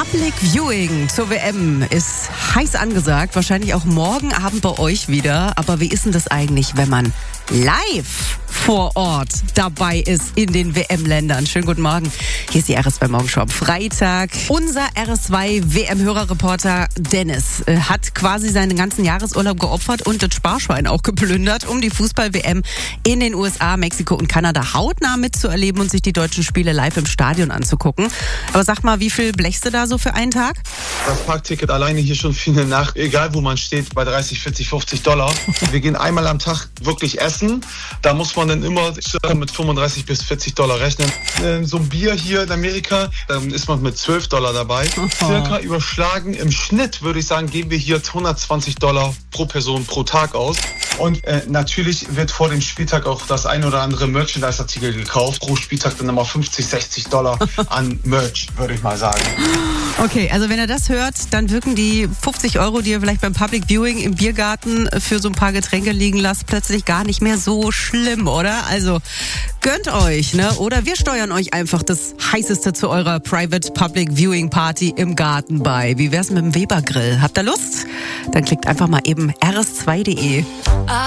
Public Viewing zur WM ist heiß angesagt, wahrscheinlich auch morgen Abend bei euch wieder. Aber wie ist denn das eigentlich, wenn man live vor Ort dabei ist in den WM-Ländern? Schönen guten Morgen. Hier ist die RS2 Morgenshow am Freitag. Unser RS2 WM-Hörerreporter Dennis hat quasi seinen ganzen Jahresurlaub geopfert und das Sparschwein auch geplündert, um die Fußball-WM in den USA, Mexiko und Kanada hautnah mitzuerleben und sich die deutschen Spiele live im Stadion anzugucken. Aber sag mal, wie viel blechst du da so für einen Tag? Das Parkticket alleine hier schon für eine Nacht, egal wo man steht, bei 30, 40, 50 Dollar. Wir gehen einmal am Tag wirklich essen. Da muss man dann immer mit 35 bis 40 Dollar rechnen. So ein Bier hier in Amerika, dann ist man mit 12 Dollar dabei. Circa überschlagen im Schnitt, würde ich sagen, geben wir hier 120 Dollar pro Person pro Tag aus. Und natürlich wird vor dem Spieltag auch das ein oder andere Merchandise-Artikel gekauft. Pro Spieltag dann nochmal 50, 60 Dollar an Merch, würde ich mal sagen. Okay, also wenn ihr das hört, dann wirken die 50 €, die ihr vielleicht beim Public Viewing im Biergarten für so ein paar Getränke liegen lasst, plötzlich gar nicht mehr so schlimm, oder? Also gönnt euch, ne? Oder wir steuern euch einfach das Heißeste zu eurer Private Public Viewing Party im Garten bei. Wie wär's mit dem Weber Grill? Habt ihr Lust? Dann klickt einfach mal eben rs2.de.